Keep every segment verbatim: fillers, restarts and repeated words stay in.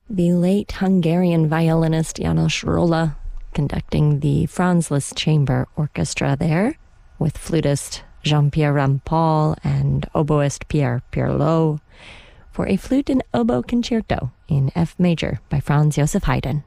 The late Hungarian violinist János Rolla conducting the Franz Liszt Chamber Orchestra there, with flutist Jean-Pierre Rampal and oboist Pierre Pirlo, for a flute and oboe concerto in F major by Franz Joseph Haydn.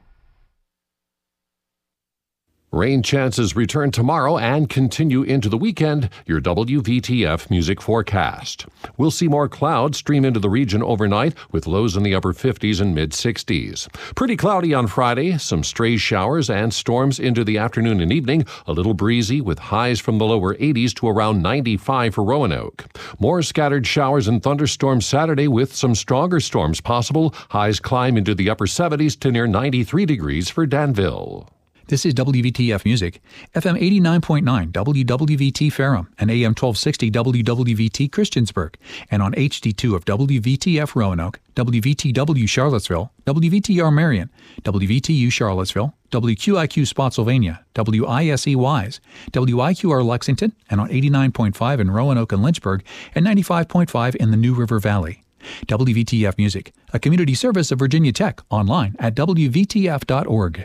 Rain chances return tomorrow and continue into the weekend. Your W V T F music forecast. We'll see more clouds stream into the region overnight with lows in the upper fifties and mid sixties. Pretty cloudy on Friday, some stray showers and storms into the afternoon and evening. A little breezy with highs from the lower eighties to around ninety-five for Roanoke. More scattered showers and thunderstorms Saturday with some stronger storms possible. Highs climb into the upper seventies to near ninety-three degrees for Danville. This is W V T F Music, F M eighty-nine point nine W W V T Ferrum and A M twelve sixty W W V T Christiansburg, and on H D two of W V T F Roanoke, W V T W Charlottesville, W V T R Marion, W V T U Charlottesville, W Q I Q Spotsylvania, W I S E Wise, W I Q R Lexington, and on eighty-nine point five in Roanoke and Lynchburg, and ninety-five point five in the New River Valley. W V T F Music, a community service of Virginia Tech, online at W V T F dot org.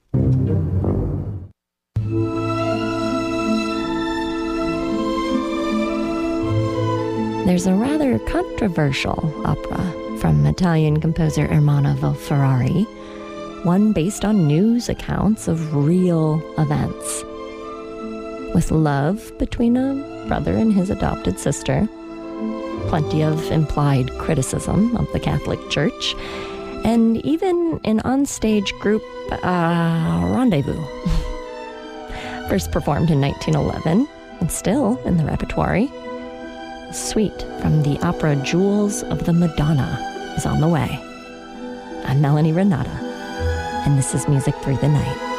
There's a rather controversial opera from Italian composer Ermanno Ferrari, one based on news accounts of real events. With love between a brother and his adopted sister, plenty of implied criticism of the Catholic Church, and even an onstage group uh, rendezvous. First performed in nineteen eleven, and still in the repertoire, a suite from the opera Jewels of the Madonna is on the way. I'm Melanie Renata, and this is Music Through the Night.